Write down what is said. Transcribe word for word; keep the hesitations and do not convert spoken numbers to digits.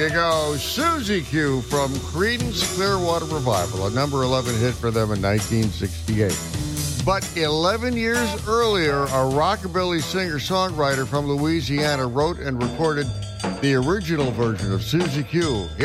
you go. Susie Q from Creedence Clearwater Revival, a number eleven hit for them in nineteen sixty-eight. But eleven years earlier, a rockabilly singer-songwriter from Louisiana wrote and recorded the original version of Susie Q.